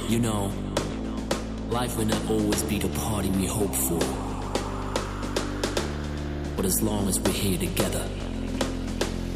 You know, life may not always be the party we hope for, but as long as we're here together,